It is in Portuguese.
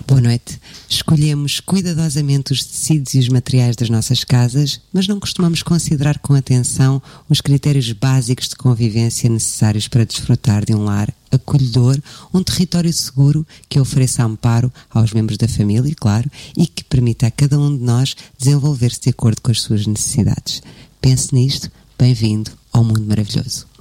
Boa noite. Escolhemos cuidadosamente os tecidos e os materiais das nossas casas, mas não costumamos considerar com atenção os critérios básicos de convivência necessários para desfrutar de um lar acolhedor, um território seguro que ofereça amparo aos membros da família, claro, e que permita a cada um de nós desenvolver-se de acordo com as suas necessidades. Pense nisto. Bem-vindo ao Mundo Maravilhoso.